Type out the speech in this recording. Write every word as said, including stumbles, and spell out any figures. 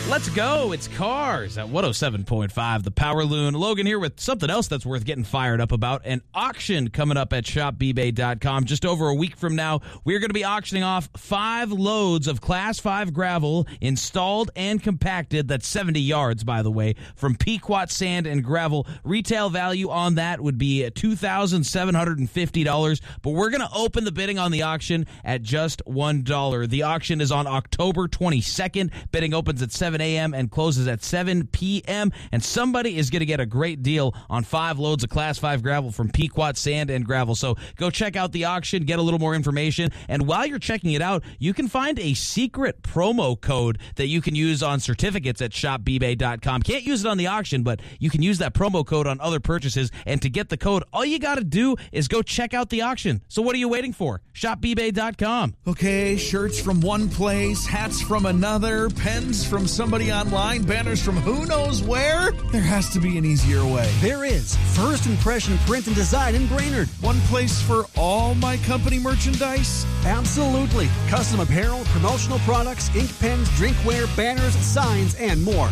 Let's go. It's Cars at one oh seven point five, the Power Loon. Logan here with something else that's worth getting fired up about. An auction coming up at shop b bay dot com. Just over a week from now, we're going to be auctioning off five loads of Class five gravel installed and compacted. That's seventy yards, by the way, from Pequot Sand and Gravel. Retail value on that would be two thousand seven hundred fifty dollars, but we're going to open the bidding on the auction at just one dollar. The auction is on October twenty-second. Bidding opens at seven a.m. and closes at seven p.m. And somebody is going to get a great deal on five loads of Class five gravel from Pequot Sand and Gravel. So go check out the auction, get a little more information. And while you're checking it out, you can find a secret promo code that you can use on certificates at shop b bay dot com. Can't use it on the auction, but you can use that promo code on other purchases. And to get the code, all you got to do is go check out the auction. So what are you waiting for? shop b bay dot com. Okay, shirts from one place, hats from another, pens from somebody online, banners from who knows where? There has to be an easier way. There is. First Impression Print and Design in Brainerd. One place for all my company merchandise? Absolutely. Custom apparel, promotional products, ink pens, drinkware, banners, signs, and more.